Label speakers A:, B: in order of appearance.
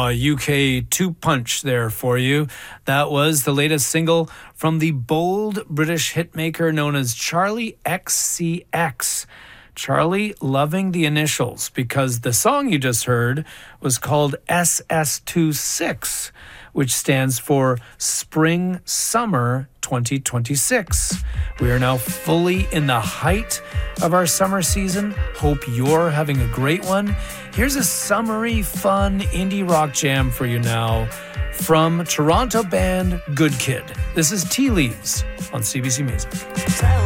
A: UK two-punch there for you. That was the latest single from the bold British hitmaker known as Charli XCX. Charli loving the initials because the song you just heard was called SS26, which stands for Spring Summer 2026. We are now fully in the height of our summer season. Hope you're having a great one. Here's a summery, fun indie rock jam for you now from Toronto band Good Kid. This is Tea Leaves on CBC Music.